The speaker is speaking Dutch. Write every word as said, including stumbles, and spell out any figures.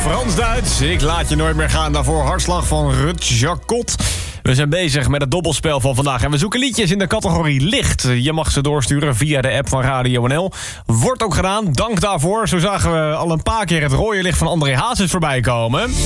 Frans-Duits. Ik laat je nooit meer gaan. Daarvoor Hartslag van Rut Jacot. We zijn bezig met het dobbelspel van vandaag. En we zoeken liedjes in de categorie licht. Je mag ze doorsturen via de app van Radio N L. Wordt ook gedaan. Dank daarvoor. Zo zagen we al een paar keer het rode licht van André Hazes voorbij komen.